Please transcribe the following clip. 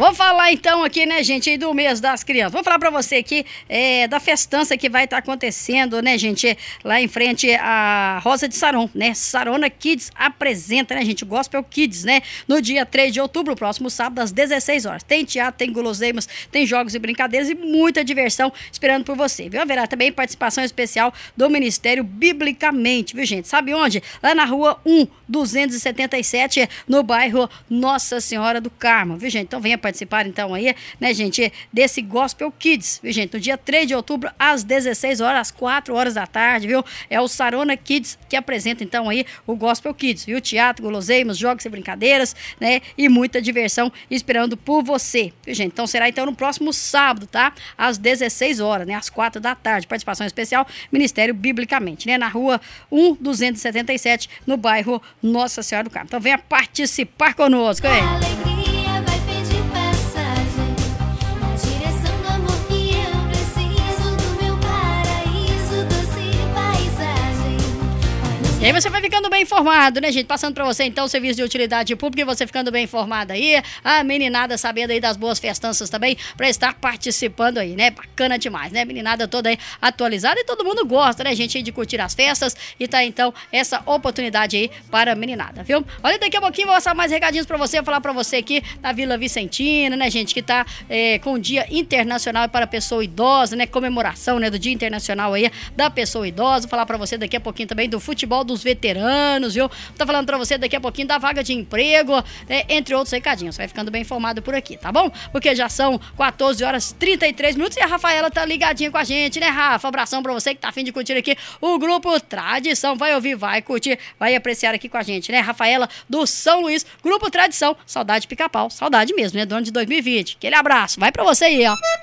Vou falar então aqui, né, gente, aí do mês das crianças. Vou falar pra você aqui da festança que vai estar acontecendo, né, gente, lá em frente à Rosa de Saron, né? Sarona Kids apresenta, né, gente, Gospel Kids, né? No dia 3 de outubro, próximo sábado, às 16 horas. Tem teatro, tem guloseimas, tem jogos e brincadeiras e muita diversão esperando por você, viu? Haverá também participação especial do Ministério Biblicamente, viu, gente? Sabe onde? Lá na rua 277, no bairro Nossa Senhora do Carmo, viu, gente? Então venha participar, então, aí, né, gente, desse Gospel Kids, viu, gente? No dia 3 de outubro, às 16 horas, às 4 horas da tarde, viu? É o Sarona Kids que apresenta, então, aí, o Gospel Kids, viu? Teatro, guloseimas, jogos e brincadeiras, né? E muita diversão esperando por você, viu, gente? Então será, então, no próximo sábado, tá? Às 16 horas, né? Às 4 da tarde. Participação especial, Ministério Biblicamente, né? Na rua 277, no bairro Nossa Senhora do Carmo. Então venha participar conosco, hein? E aí você vai ficando bem informado, né, gente? Passando pra você, então, o serviço de utilidade pública e você ficando bem informado aí. A meninada sabendo aí das boas festanças também, pra estar participando aí, né? Bacana demais, né? Meninada toda aí atualizada e todo mundo gosta, né, gente, de curtir as festas. E tá, então, essa oportunidade aí para a meninada, viu? Olha, daqui a pouquinho vou passar mais recadinhos pra você, falar pra você aqui na Vila Vicentina, né, gente? Que tá com o Dia Internacional para a Pessoa Idosa, né? Comemoração, né, do Dia Internacional aí da Pessoa Idosa. Vou falar pra você daqui a pouquinho também do futebol dos veteranos, viu? Tá falando pra você daqui a pouquinho da vaga de emprego, entre outros recadinhos. Vai ficando bem informado por aqui, tá bom? Porque já são 14 horas 33 minutos e a Rafaela tá ligadinha com a gente, né, Rafa? Abração pra você que tá a fim de curtir aqui o Grupo Tradição. Vai ouvir, vai curtir, vai apreciar aqui com a gente, né? Rafaela do São Luís, Grupo Tradição. Saudade de Pica-Pau, saudade mesmo, né? Do ano de 2020. Aquele abraço, vai pra você aí, ó.